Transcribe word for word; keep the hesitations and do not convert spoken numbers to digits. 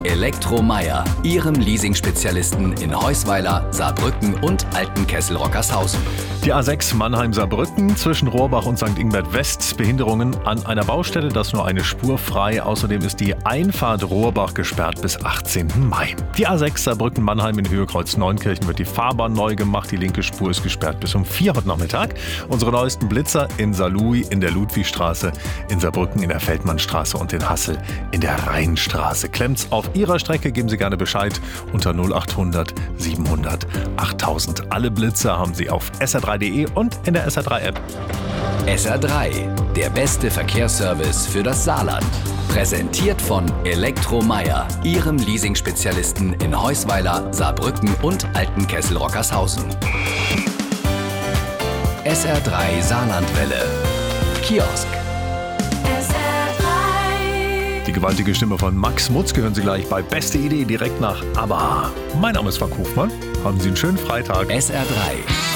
Elektromeier, Ihrem Leasing-Spezialisten in Heusweiler, Saarbrücken und Altenkessel-Rockershausen. Die A sechs Mannheim-Saarbrücken zwischen Rohrbach und Sankt Ingbert West. Behinderungen an einer Baustelle, das ist nur eine Spur frei. Außerdem ist die Einfahrt Rohrbach gesperrt bis achtzehnten Mai. Die A sechs Saarbrücken-Mannheim in Höhe Kreuz Neunkirchen wird die Fahrbahn neu gemacht. Die linke Spur ist gesperrt bis um vier heute Nachmittag. Unsere neuesten Blitzer in Saarlouis in der Ludwigstraße, in Saarbrücken in der Feldmannstraße und in Hassel in der Rheinstraße. Klemmt's auf Ihrer Strecke, geben Sie gerne Bescheid unter null achthundert siebenhundert achttausend. Alle Blitzer haben Sie auf S R drei punkt de und in der S R drei App. S R drei, der beste Verkehrsservice für das Saarland. Präsentiert von Elektromeier, Ihrem Leasing-Spezialisten in Heusweiler, Saarbrücken und Altenkessel-Rockershausen. S R drei Saarlandwelle. Kiosk. Die gewaltige Stimme von Max Mutzke hören Sie gleich bei Beste Idee direkt nach ABBA. Mein Name ist Frank Hofmann. Haben Sie einen schönen Freitag. S R drei.